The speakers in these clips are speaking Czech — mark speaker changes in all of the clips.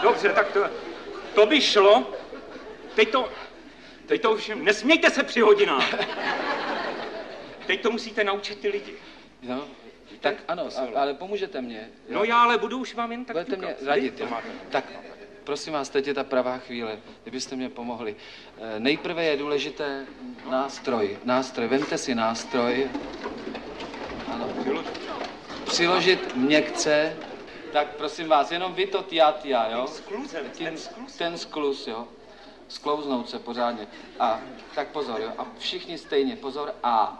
Speaker 1: Dobře, tak to by šlo. Teď to už, nesmějte se při hodinách. Teď to musíte naučit ty lidi.
Speaker 2: No, tak ano, ale pomůžete mě. Jo?
Speaker 1: No já ale budu už vám jen tak
Speaker 2: budete mě radit, jo? Tak, prosím vás, teď je ta pravá chvíle, kdybyste mě pomohli. Nejprve je důležité nástroj. Vemte si nástroj. Ano. Přiložit měkce. Tak prosím vás, jenom vy to tia, jo? Ten skluz, jo? Sklouznout se pořádně. A tak pozor, jo? A všichni stejně, pozor, a.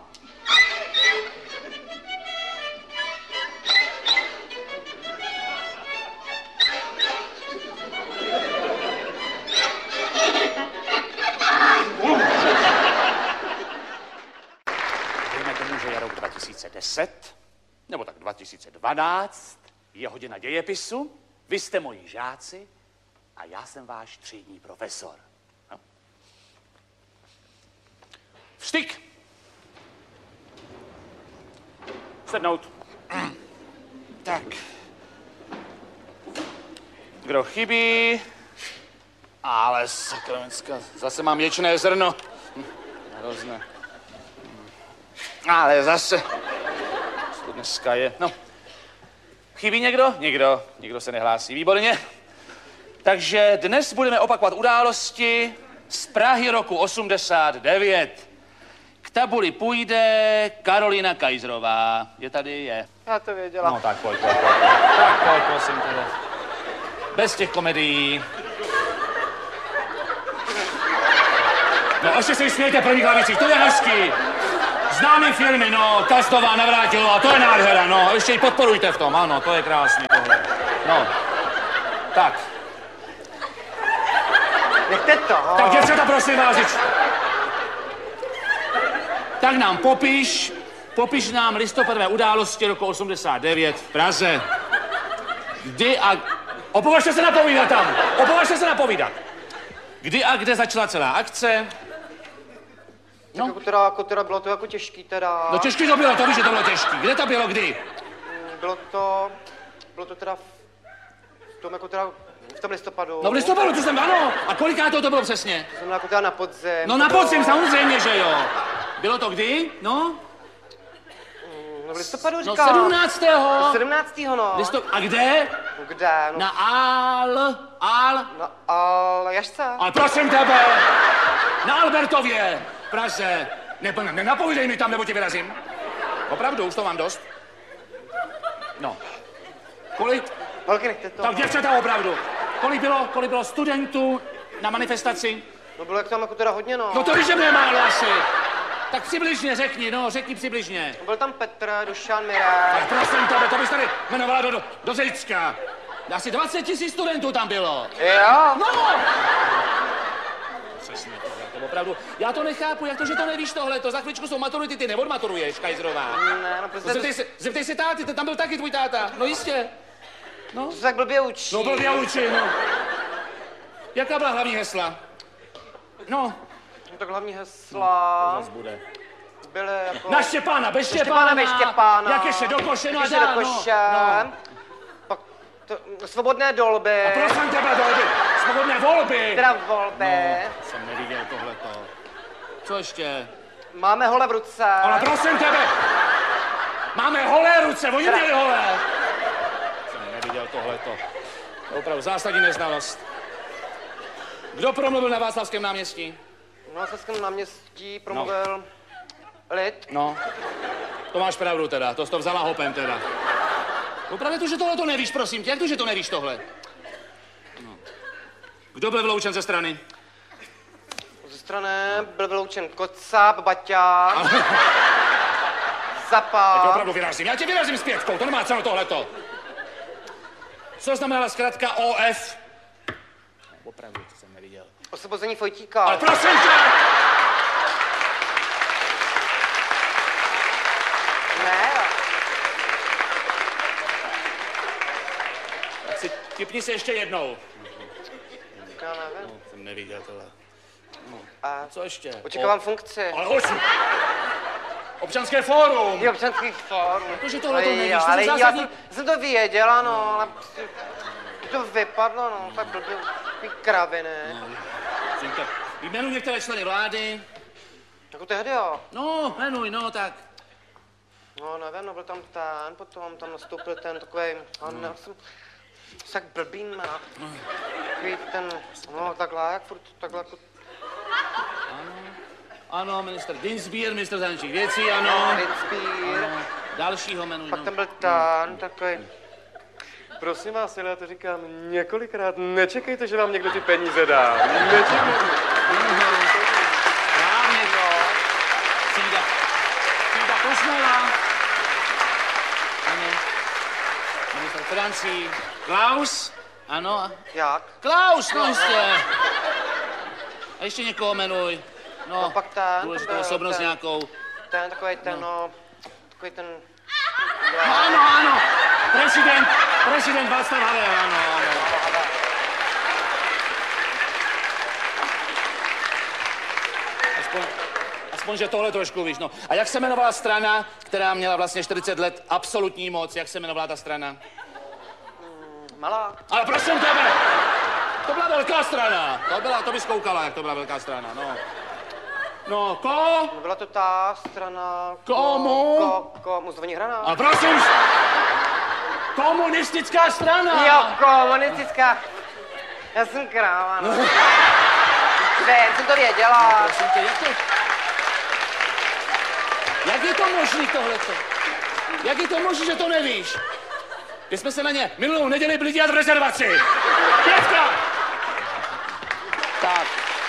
Speaker 3: Dejme tomu, že je rok 2010, nebo tak 2012, je hodina dějepisu, vy jste moji žáci a já jsem váš třídní profesor. No. Vstyk! Sednout. Tak. Kdo chybí? Ale sakramenská, zase mám ječné zrno. Hrozné. Ale zase. Co to dneska je? No. Chybí někdo? Nikdo se nehlásí. Výborně. Takže dnes budeme opakovat události z Prahy roku 89. K tabuli půjde Karolina Kajzrová. Je tady? Je.
Speaker 4: Já to věděla.
Speaker 3: No tak pojď. Tak pojď, prosím tebe. Bez těch komedií. No, ještě se vysmějte první klavici, to je hezký. Známý filmy, no, Kastová, Navrátilová, to je nádhera, no, ještě ji podporujte v tom, ano, to je krásný tohle. No, tak.
Speaker 4: Nechte to.
Speaker 3: Tak děvčata, prosím vás, tak nám popiš nám listopadové události roku 89 v Praze. Kdy a... Opovažte se napovídat. Kdy a kde začala celá akce?
Speaker 4: No. Jako teda bylo to jako těžký teda.
Speaker 3: No těžký to bylo, to víš, že to bylo těžký. Kde to bylo, kdy?
Speaker 4: Bylo to teda v tom listopadu.
Speaker 3: No v listopadu, to jsem, ano. A koliká to bylo přesně?
Speaker 4: To znamená jako teda na podzim.
Speaker 3: No na podzim, samozřejmě, že jo. Bylo to kdy? No?
Speaker 4: No v listopadu
Speaker 3: No
Speaker 4: říkám.
Speaker 3: 17.
Speaker 4: 17. no.
Speaker 3: A kde?
Speaker 4: No kde? No.
Speaker 3: Na
Speaker 4: Na Aljašce.
Speaker 3: Ale prosím tebe, na Albertově, v Praze. Nenapovídej mi tam, nebo ti vyrazím. Opravdu, už to mám dost. No. Kolik?
Speaker 4: Holky, nechte to.
Speaker 3: Tak děvčata, opravdu. Kolik bylo studentů na manifestaci?
Speaker 4: No bylo jak tam jako teda hodně, no.
Speaker 3: No to víš, že mě málo asi. Tak přibližně řekni přibližně.
Speaker 4: No byl tam Petr, Dušan, Mirek.
Speaker 3: Ale prosím tebe, to bys tady jmenovala do Zejcka. Asi 20 000 studentů tam bylo.
Speaker 4: Jo?
Speaker 3: No! Přesně tohle, to opravdu. Já to nechápu, jak to, že to nevíš tohleto. Za chvíličku jsou maturity, ty neodmaturuješ, Kajzrová.
Speaker 4: Ne, no prostě...
Speaker 3: Zeptej se táty, tam byl taky tvůj táta. No jistě. No.
Speaker 4: To se tak blbě učí.
Speaker 3: No blbě učí, no. Jaká byla hlavní hesla? No.
Speaker 4: No tak hlavní hesla...
Speaker 3: To zas bude.
Speaker 4: Byly jako...
Speaker 3: Na Štěpána, bez Štěpána. Jak ještě do koše, no a dál,
Speaker 4: no. Pak svobodné dolby.
Speaker 3: A prosím tebe, dolby. Svobodné volby.
Speaker 4: Teda volby.
Speaker 3: No, jsem neviděl tohleto. Co ještě?
Speaker 4: Máme hole v ruce.
Speaker 3: Ale prosím tebe. Máme holé ruce, oni měli holé. Jsem neviděl tohleto. To je opravdu zásadní neznalost. Kdo promluvil na Václavském náměstí?
Speaker 4: Na Václavském náměstí promluvil lid.
Speaker 3: No, to máš pravdu teda, to jsi to vzala hopem teda. Opravdu to, že tohle to nevíš, prosím tě, jak to, že to nevíš tohle? No. Kdo byl vyloučen ze strany?
Speaker 4: Ze strany byl vyloučen Kocáb, Baťa, Zapal.
Speaker 3: Tak opravdu vyrazím, já tě vyrazím s pětkou, to nemá cenu tohleto. Co znamenala zkratka OF? Opravdu, to jsem neviděl.
Speaker 4: Osvobození Fojtíka.
Speaker 3: Ale prosím tě!
Speaker 4: Ne.
Speaker 3: Tak si tipni se ještě jednou.
Speaker 4: Já nevím.
Speaker 3: No, jsem neviděl tohle. No.
Speaker 4: A
Speaker 3: co ještě?
Speaker 4: očekávám funkci.
Speaker 3: Ale osm. Občanské fórum.
Speaker 4: Je občanský fórum.
Speaker 3: Protože tohle to nevíš,
Speaker 4: ale
Speaker 3: to
Speaker 4: já jsem to věděla, no, ale to vypadlo, no, tak blbě, takový kravy, ne?
Speaker 3: Synka, jmenuj některé členy vlády.
Speaker 4: Jako tehdy, jo.
Speaker 3: No, jmenuj, no, tak.
Speaker 4: No, nevím, no, byl tam ten, potom tam nastoupil ten takovej, já jsem tak blbý, má. Takový ten, no, takhle, jak furt, takhle, jako...
Speaker 3: Ano, minister Dinsbier, minister zahraničních věcí, ano.
Speaker 4: Dinsbier.
Speaker 3: Ano. Dalšího jmenuj,
Speaker 4: Pak
Speaker 3: no.
Speaker 4: tam byl ten, takový. Prosím vás, já to říkám několikrát, nečekejte, že vám někdo ty peníze dá. Nečekejte.
Speaker 3: Právě, no. Cída Kosmela. Ano. Minister financí. Klaus. Ano.
Speaker 4: Jak?
Speaker 3: Klaus, no jistě. A ještě někoho jmenuj.
Speaker 4: No, pak ten
Speaker 3: důležitou
Speaker 4: byl
Speaker 3: osobnost
Speaker 4: ten,
Speaker 3: nějakou.
Speaker 4: Ten, takový ten, no, takový ten...
Speaker 3: No, ano. Prezident Václav Havel, ano. Aspoň, že tohle trošku víš, no. A jak se jmenovala strana, která měla vlastně 40 let absolutní moc? Jak se jmenovala ta strana?
Speaker 4: Malá.
Speaker 3: Ale prosím tebe! To byla velká strana. To bys koukala, jak to byla velká strana, no. No,
Speaker 4: No, byla to ta strana...
Speaker 3: Komu?
Speaker 4: Komu zvoní hrana?
Speaker 3: A prosím, komunistická strana!
Speaker 4: Jo, komunistická. Já jsem kráva, no. Vím, jsem to věděla.
Speaker 3: No, prosím tě, jak je to možný tohleto? Jak je to možný, že to nevíš? Když jsme se na ně minulou neděli byli dělat v rezervaci. Pětka! Tak.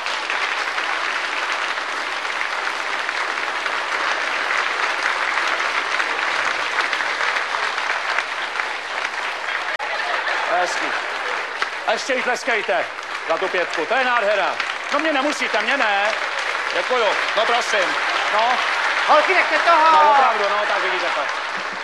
Speaker 3: Hezky. A ještě jí tleskejte za tu pětku, to je nádhera. No mě nemusíte, mě ne. Děkuju, no prosím. No.
Speaker 4: Holky, nechte toho!
Speaker 3: No opravdu, no tak vidíte to.